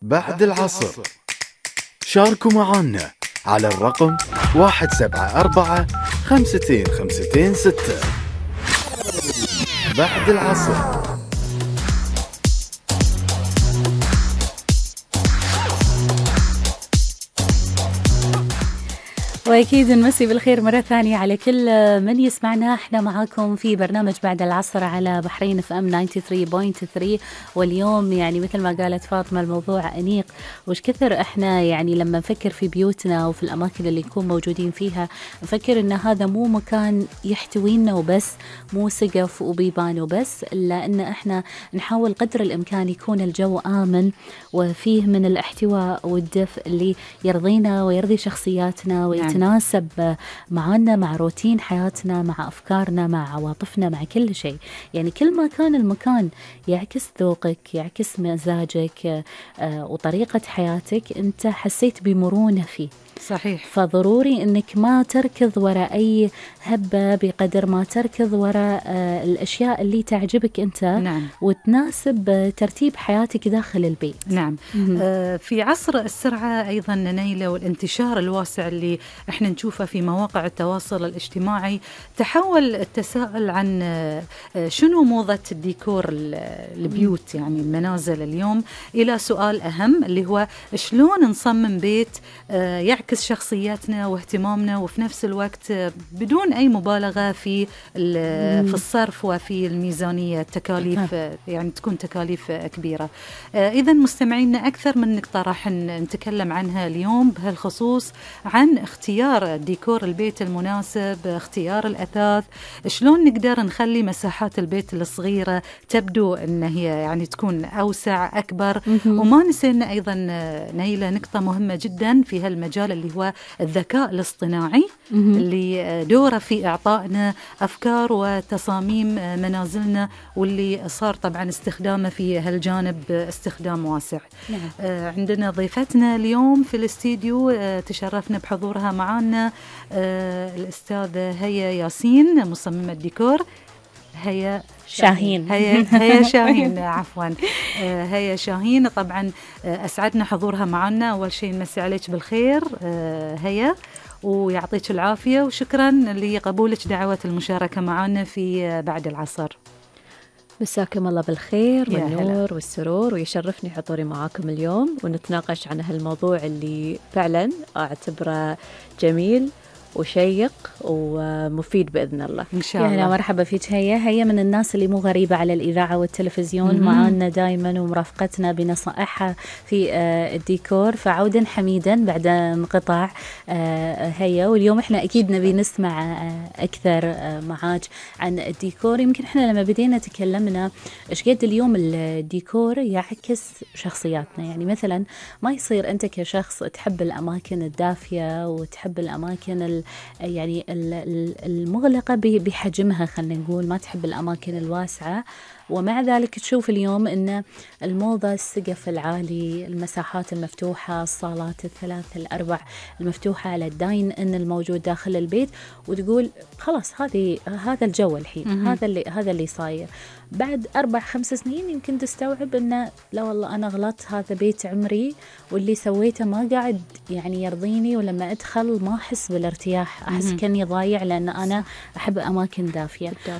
بعد العصر. شاركوا معنا على الرقم 174 52 6. بعد العصر. وأكيد نمسي بالخير مرة ثانية على كل من يسمعنا. احنا معاكم في برنامج بعد العصر على بحرين FM 93.3. واليوم يعني مثل ما قالت فاطمة الموضوع أنيق، وش كثر احنا يعني لما نفكر في بيوتنا وفي الأماكن اللي نكون موجودين فيها نفكر إن هذا مو مكان يحتوينا وبس، مو سقف وبيبان وبس، إلا إن احنا نحاول قدر الإمكان يكون الجو آمن وفيه من الاحتواء والدفء اللي يرضينا ويرضي شخصياتنا ويتناسب معنا، مع روتين حياتنا، مع أفكارنا، مع عواطفنا، مع كل شيء. يعني كل ما كان المكان يعكس ذوقك، يعكس مزاجك وطريقة حياتك، أنت حسيت بمرونة فيه. صحيح. فضروري أنك ما تركض وراء أي هبة بقدر ما تركض وراء الأشياء اللي تعجبك أنت. نعم. وتناسب ترتيب حياتك داخل البيت. نعم. في عصر السرعة أيضا نيلة والانتشار الواسع اللي احنا نشوفه في مواقع التواصل الاجتماعي، تحول التساؤل عن شنو موضة الديكور البيوت، يعني المنازل اليوم، إلى سؤال أهم اللي هو شلون نصمم بيت يعكس شخصياتنا واهتمامنا، وفي نفس الوقت بدون أي مبالغة في الصرف وفي الميزانية، التكاليف يعني تكون تكاليف كبيرة. إذا مستمعينا أكثر من نقطة راح نتكلم عنها اليوم بهالخصوص، عن اختيار ديكور البيت المناسب، اختيار الأثاث، شلون نقدر نخلي مساحات البيت الصغيرة تبدو أن هي يعني تكون أوسع أكبر. وما نسينا أيضا نيلة نقطة مهمة جدا في هالمجال اللي هو الذكاء الاصطناعي اللي دوره في إعطائنا أفكار وتصاميم منازلنا، واللي صار طبعا استخدامه في هالجانب استخدام واسع. عندنا ضيفتنا اليوم في الاستديو تشرفنا بحضورها معنا الأستاذة هيا ياسين، مصممة ديكور. هيا شاهين. هيا شاهين عفوا. هيا شاهين طبعا أسعدنا حضورها معنا. أول شيء نمسي عليك بالخير هيا، ويعطيك العافية، وشكرا لقبولك دعوة المشاركة معنا في بعد العصر. مساكم الله بالخير والنور والسرور، ويشرفني حضوري معاكم اليوم ونتناقش عن هالموضوع اللي فعلا أعتبره جميل وشيق ومفيد بإذن الله إن شاء الله. يعني مرحبا فيك هي من الناس اللي مو غريبة على الإذاعة والتلفزيون، معانا دائما ومرافقتنا بنصائحها في الديكور، فعودا حميدا بعد انقطاع هيا. واليوم احنا أكيد نبي نسمع أكثر معاك عن الديكور. يمكن احنا لما بدينا تكلمنا إيش قد اليوم الديكور يعكس شخصياتنا. يعني مثلا ما يصير أنت كشخص تحب الأماكن الدافية وتحب الأماكن يعني المغلقة بحجمها، خلينا نقول ما تحب الأماكن الواسعة، ومع ذلك تشوف اليوم أن الموضة السقف العالي، المساحات المفتوحة، الصالات الثلاث الأربع المفتوحة على الداين إن الموجود داخل البيت، وتقول خلاص هذا الجو الحين، هذا اللي صاير. بعد 4-5 سنين يمكن تستوعب أن لا والله أنا غلطت، هذا بيت عمري واللي سويته ما قاعد يعني يرضيني، ولما أدخل ما أحس بالارتياح، أحس كأني ضايع، لأن أنا أحب أماكن دافية.